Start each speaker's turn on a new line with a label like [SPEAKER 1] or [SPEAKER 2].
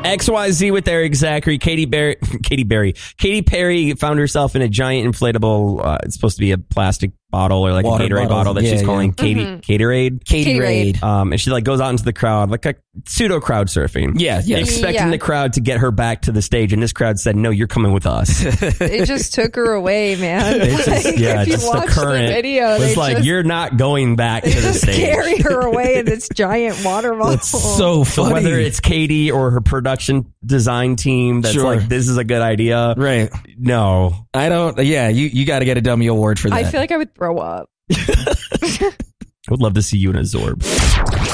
[SPEAKER 1] XYZ with Eric Zachary. Katy Perry found herself in a giant inflatable, it's supposed to be a plastic bottle or like
[SPEAKER 2] Water
[SPEAKER 1] a Gatorade bottle that she's calling Gatorade.
[SPEAKER 2] Katy-Raid.
[SPEAKER 1] And she like goes out into the crowd, like a pseudo crowd surfing.
[SPEAKER 2] Yeah.
[SPEAKER 1] Expecting the crowd to get her back to the stage. And this crowd said, no, you're coming with us.
[SPEAKER 3] It just took her away, man.
[SPEAKER 1] It's just, if you
[SPEAKER 3] watch
[SPEAKER 1] the current
[SPEAKER 3] the video,
[SPEAKER 1] was like, you're not going back to the stage.
[SPEAKER 3] Carry her away in this giant water bottle.
[SPEAKER 2] It's so funny.
[SPEAKER 1] So whether it's Katie or her production design team that's like, this is a good idea.
[SPEAKER 2] Right.
[SPEAKER 1] No.
[SPEAKER 2] I don't. Yeah, you got to get a dummy award for that.
[SPEAKER 3] I feel like I would throw up.
[SPEAKER 1] I would love to see you in a Zorb.